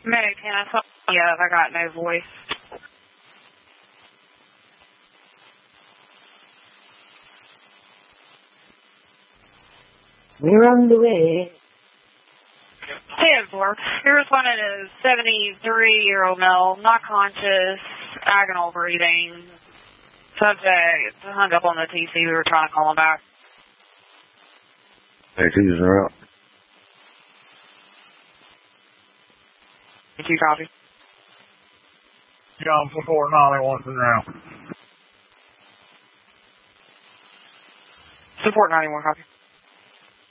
Meg, can I talk? Yeah, I got no voice. We're on the way. 10-4. You're responding to a 73-year-old male, not conscious, agonal breathing. Subject hung up on the TC. We were trying to call him back. Hey, TC's are up. Did you copy? John support 91 from now. Support 91, copy.